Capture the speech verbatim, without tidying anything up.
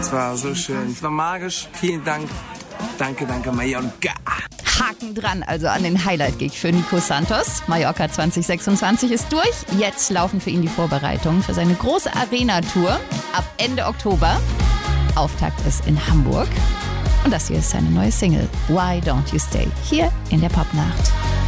Es war so schön, es war magisch. Vielen Dank. Danke, danke, Mallorca. Haken dran, also an den Highlight-Gig für Nico Santos. Mallorca zwanzig sechsundzwanzig ist durch. Jetzt laufen für ihn die Vorbereitungen für seine große Arena-Tour ab Ende Oktober. Auftakt ist in Hamburg. Und das hier ist seine neue Single, Why Don't You Stay? Hier in der Popnacht.